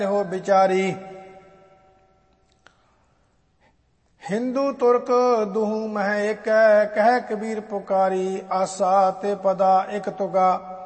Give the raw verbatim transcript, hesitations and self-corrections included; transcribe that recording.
ਹੋ ਵਿਚਾਰੀ। ਹਿੰਦੂ ਤੁਰਕ ਦੁਹੂ ਮਹਿ ਏਕੈ, ਕਹਿ ਕਬੀਰ ਪੁਕਾਰੀ। ਆਸਾ ਤੇ ਪਦਾ ਇਕ ਤੁਗਾ,